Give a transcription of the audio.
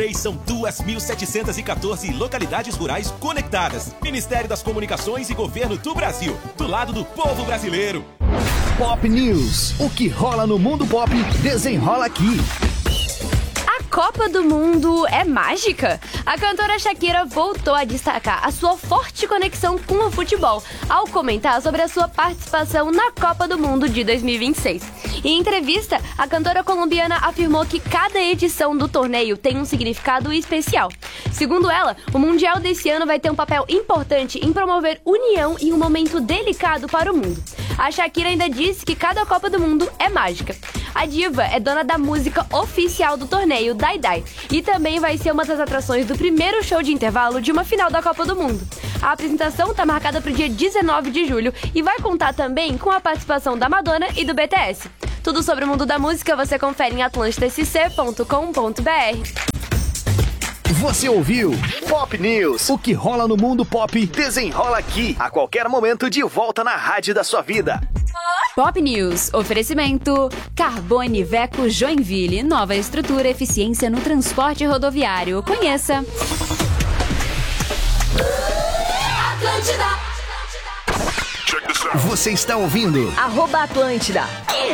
São 2.714 localidades rurais conectadas. Ministério das Comunicações e Governo do Brasil. Do lado do povo brasileiro. Pop News. O que rola no mundo pop, desenrola aqui. A Copa do Mundo é mágica? A cantora Shakira voltou a destacar a sua forte conexão com o futebol ao comentar sobre a sua participação na Copa do Mundo de 2026. Em entrevista, a cantora colombiana afirmou que cada edição do torneio tem um significado especial. Segundo ela, o Mundial desse ano vai ter um papel importante em promover união em um momento delicado para o mundo. A Shakira ainda disse que cada Copa do Mundo é mágica. A diva é dona da música oficial do torneio, Dai Dai, e também vai ser uma das atrações do primeiro show de intervalo de uma final da Copa do Mundo. A apresentação está marcada para o dia 19 de julho e vai contar também com a participação da Madonna e do BTS. Tudo sobre o mundo da música você confere em atlantidascc.com.br. Você ouviu Pop News. O que rola no mundo pop, desenrola aqui. A qualquer momento, de volta na rádio da sua vida. Pop News. Oferecimento Carbone Veco Joinville. Nova estrutura, eficiência no transporte rodoviário. Conheça. Você está ouvindo @Atlântida.